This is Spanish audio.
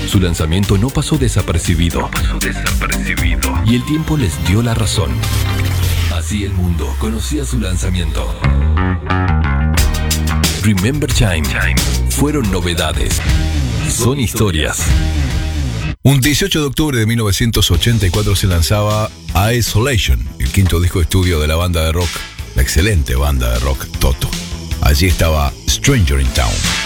Su lanzamiento no pasó desapercibido. Y el tiempo les dio la razón. Así el mundo conocía su lanzamiento. Remember Time. Fueron novedades. Son historias. Un 18 de octubre de 1984 se lanzaba Isolation, el quinto disco de estudio de la banda de rock, la excelente banda de rock Toto. Allí estaba Stranger in Town.